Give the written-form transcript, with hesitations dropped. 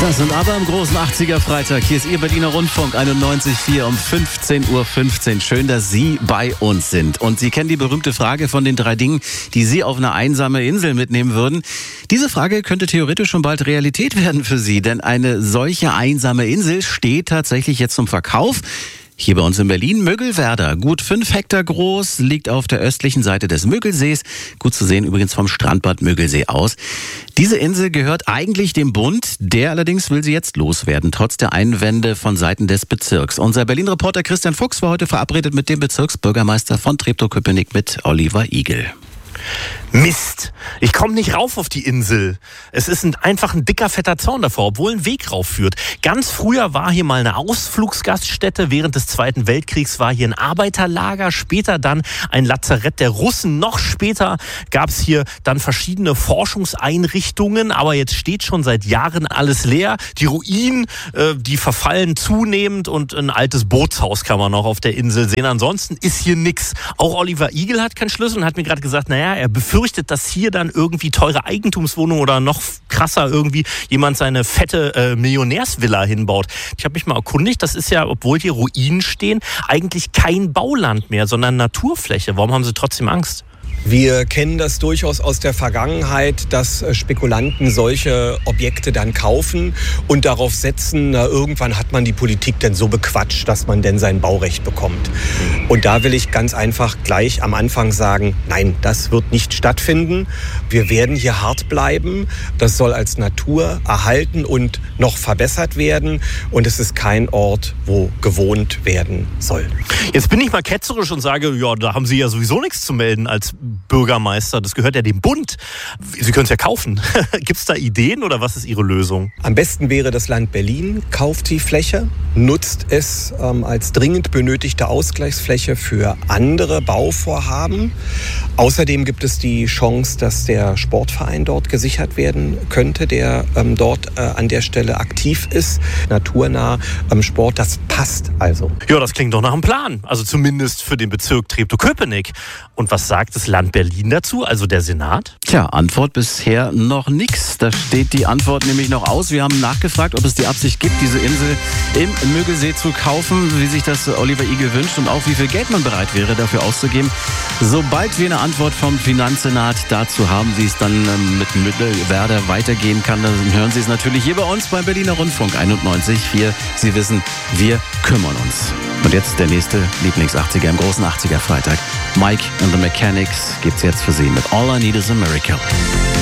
Das sind aber im großen 80er Freitag. Hier ist Ihr Berliner Rundfunk 91.4 um 15:15 Uhr. Schön, dass Sie bei uns sind. Und Sie kennen die berühmte Frage von den 3 Dingen, die Sie auf eine einsame Insel mitnehmen würden. Diese Frage könnte theoretisch schon bald Realität werden für Sie, denn eine solche einsame Insel steht tatsächlich jetzt zum Verkauf. Hier bei uns in Berlin, Mögelwerder, gut 5 Hektar groß, liegt auf der östlichen Seite des Mögelsees. Gut zu sehen übrigens vom Strandbad Mögelsee aus. Diese Insel gehört eigentlich dem Bund, der allerdings will sie jetzt loswerden, trotz der Einwände von Seiten des Bezirks. Unser Berlin-Reporter Christian Fuchs war heute verabredet mit dem Bezirksbürgermeister von Treptow-Köpenick, mit Oliver Igel. Mist, ich komme nicht rauf auf die Insel. Es ist einfach ein dicker, fetter Zaun davor, obwohl ein Weg rauf führt. Ganz früher war hier mal eine Ausflugsgaststätte. Während des Zweiten Weltkriegs war hier ein Arbeiterlager. Später dann ein Lazarett der Russen. Noch später gab es hier dann verschiedene Forschungseinrichtungen. Aber jetzt steht schon seit Jahren alles leer. Die Ruinen, die verfallen zunehmend. Und ein altes Bootshaus kann man noch auf der Insel sehen. Ansonsten ist hier nichts. Auch Oliver Igel hat keinen Schlüssel und hat mir gerade gesagt, naja, er befürchtet, dass hier dann irgendwie teure Eigentumswohnungen oder noch krasser irgendwie jemand seine fette Millionärsvilla hinbaut. Ich habe mich mal erkundigt, das ist ja, obwohl hier Ruinen stehen, eigentlich kein Bauland mehr, sondern Naturfläche. Warum haben Sie trotzdem Angst? Wir kennen das durchaus aus der Vergangenheit, dass Spekulanten solche Objekte dann kaufen und darauf setzen, na, irgendwann hat man die Politik denn so bequatscht, dass man denn sein Baurecht bekommt. Und da will ich ganz einfach gleich am Anfang sagen, nein, das wird nicht stattfinden. Wir werden hier hart bleiben. Das soll als Natur erhalten und noch verbessert werden. Und es ist kein Ort, wo gewohnt werden soll. Jetzt bin ich mal ketzerisch und sage, ja, da haben Sie ja sowieso nichts zu melden als Bürgermeister. Das gehört ja dem Bund. Sie können es ja kaufen. Gibt es da Ideen oder was ist Ihre Lösung? Am besten wäre das Land Berlin, kauft die Fläche, nutzt es als dringend benötigte Ausgleichsfläche für andere Bauvorhaben. Außerdem gibt es die Chance, dass der Sportverein dort gesichert werden könnte, der dort an der Stelle aktiv ist. Naturnah Sport, das passt also. Ja, das klingt doch nach einem Plan. Also zumindest für den Bezirk Treptow-Köpenick. Und was sagt das Land Berlin dazu, also der Senat? Tja, Antwort bisher noch nichts. Da steht die Antwort nämlich noch aus. Wir haben nachgefragt, ob es die Absicht gibt, diese Insel im Mögelsee zu kaufen, wie sich das Oliver Igel wünscht und auch wie viel Geld man bereit wäre, dafür auszugeben. Sobald wir eine Antwort vom Finanzsenat dazu haben, wie es dann mit Mögelwerder weitergehen kann, dann hören Sie es natürlich hier bei uns beim Berliner Rundfunk 91.4. Sie wissen, wir kümmern uns. Und jetzt der nächste Lieblings-80er im großen 80er Freitag. Mike and the Mechanics gibt's jetzt für Sie mit All I Need Is a Miracle.